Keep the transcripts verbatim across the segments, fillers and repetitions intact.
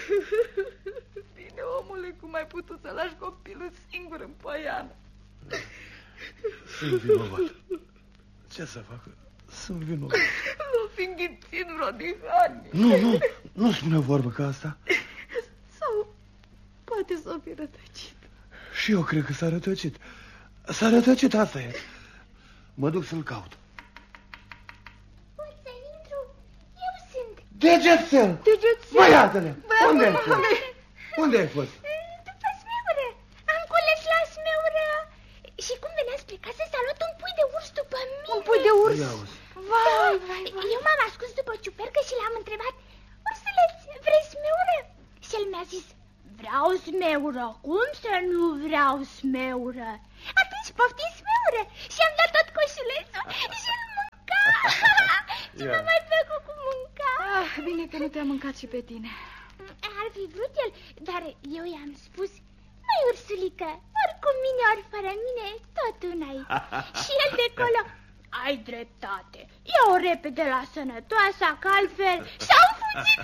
Bine, omule, cum ai putut să lași copilul singur în poiană? Sunt vinovat. Ce să fac? Sunt vinovat. L-o fi înghițit vreo dihanie. Nu, nu, nu spune o vorbă ca asta. Sau poate s-o fi rătăcit. Și eu cred că s-a rătăcit. S-a rătăcit, asta e. Mă duc să-l caut. Pot să intru? Eu sunt. Degețel! Degețel! Băiatele! Unde ai fost? Unde ai fost? După smeură. Am cules la smeură. Și cum venea spre casă, s-a luat un pui de urs după mine. Un pui de urs? Vai, vai, vai. Eu m-am ascuns după ciupercă și l-am întrebat: ursuleț, vrei smeură? Și el mi-a zis: vreau smeură. Cum să nu vreau smeură? Atunci poftim smeură. Și am dat tot coșulețul și el mânca. Ce m-a mai plăcut cu mânca. Ah, bine că nu te-a mâncat și pe tine. Ar fi vrut el, dar eu i-am spus: măi, ursulică, ori cu mine, ori fără mine, tot una-i. Și el de acolo: ai dreptate, ia-o repede la sănătoasa, că altfel s-au fugit.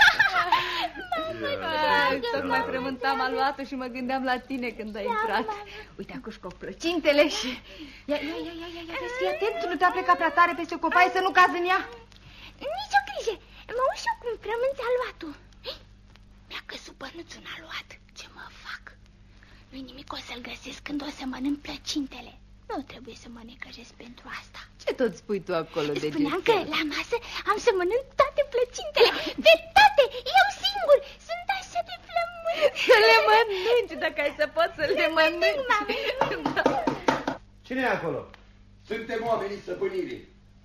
Ai, tocmai frământam aluatul și mă gândeam la tine când ai intrat. Uite, acuși cu plăcintele și... Ia, ia, ia, ia, ia, vezi, fii atent, nu te-a plecat prea tare peste copaie să nu cazi în ea. Nici o grijă, mă uit și eu cum frămânți aluatul. Mi-a căzut bănuțul în aluat, ce mă fac? Nu-i nimic, o să-l găsesc când o să mănânc plăcintele. Nu trebuie să mă necăjesc pentru asta. Ce tot spui tu acolo, de Spuneam că la masă am să mănânc toate plăcintele. De toate, eu singur. Sunt așa de flământ. Să le mănânci, dacă ai să poți să le mănânci. Da. Cine e acolo? Suntem oamenii stăpânirii.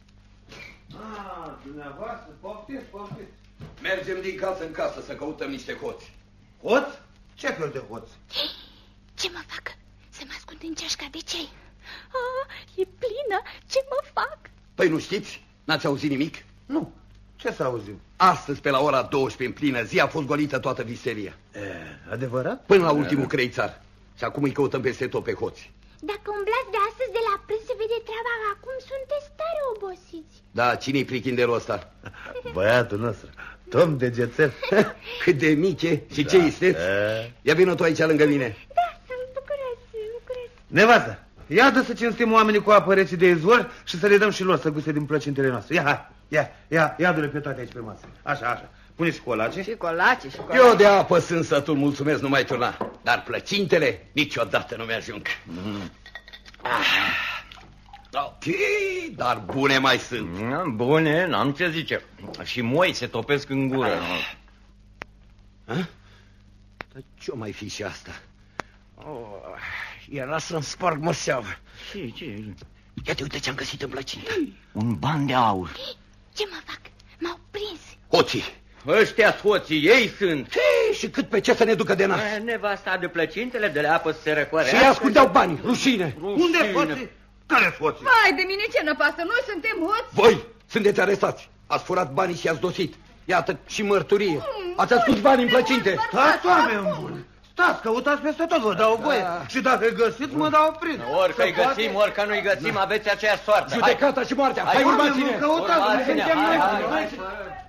Ah, dumneavoastră, poftiți, poftiți. Mergem din casă în casă să căutăm niște hoți. Hoți? Ce fel de hoți? Ce mă fac? Să mă ascund în ceașca de cei. Ah, e plină, ce mă fac? Păi nu știți? N-ați auzit nimic? Nu, ce să auzim? Astăzi, pe la ora douăsprezece, în plină zi, a fost golită toată viseria. E, adevărat? Până la ultimul creițar. Și acum îi căutăm peste tot pe hoți. Dacă umblați de astăzi de la prânz se vede treaba, acum sunteți tare obosiți. Da, cine-i prichinderul ăsta? Băiatul nostru, Tom Degețel. Cât de mic e și ce isteți? Ia vină tu aici lângă mine. Da, sunt bucuroasă, bucuroasă. Nevastă, ia dă să cinstim oamenii cu apă rece de izvor și să le dăm și lor să guste din plăcintele noastre. Ia, hai, ia, ia, ia du-le pe toate aici pe masă. Așa, așa. Pune și colace. Și colace, și colace. Eu de apă sunt sătul, mulțumesc, nu mai turna. Dar plăcintele niciodată nu mi-ajung. Mm. Ah. Ok, dar bune mai sunt. Bune, n-am ce zice. Și moi se topesc în gură. Ah. Ah? Dar ce-o mai fi și asta? Oh, era să-mi sparg măseavă. Ce, ce? Ia-te, uite ce-am găsit în plăcintă. Un ban de aur. Ce mă fac? M-au prins. Hoții. Ăștia hoții, ei sunt. Hei, și cât pe ce să ne ducă de nas? Nevasta de plăcintele, de la apă să se răcoare. Și ei ascundeau bani, rușine. Rușine. Unde hoții? Care hoții? Vai, de mine ce năpasă, noi suntem hoți. Voi sunteți arestați. Ați furat banii și ați dosit. Iată și mărturie. Ați ascuns bani în plăcinte. Stați, oameni buni. Stați, căutați peste tot, vă dau voie. Da. Și dacă găsiți, mă dau prin. Orică-i găsim, orică nu-i găsim, aveți aceeași soartă. Judecata și moartea. Hai, urmați-ne. Căutați, nu Urmați-ne, suntem hai, hai, noi. hai.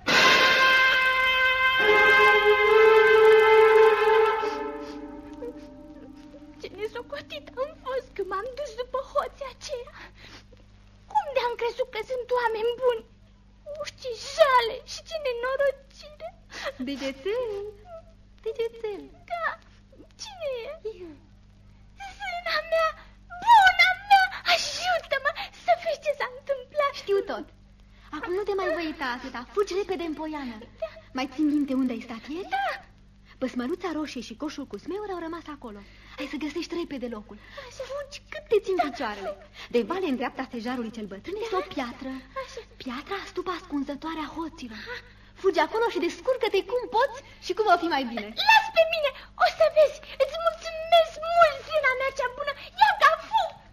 Ce nesocotit am fost că m-am dus după hoții aceia. Cum de-am crezut că sunt oameni buni? Uf, ce jale și ce nenorocire. Degețel, degețel. Da, cine e? Zâna mea, buna mea, ajută-mă să vezi ce s-a întâmplat. Știu tot. Acum nu te mai voi uita atâta. Fugi repede în poiană. Mai țin minte unde ai stat ieri? Da. Păsmăruța roșie și coșul cu smeură au rămas acolo. Hai să găsești repede locul. Așa. Fugi cât te țin picioarele. De vale în dreapta stejarului cel bătrân este o piatră. Piatra stupa ascunzătoare a hoților. Fugi acolo și descurcă-te cum poți și cum va fi mai bine. Las pe mine, o să vezi, îți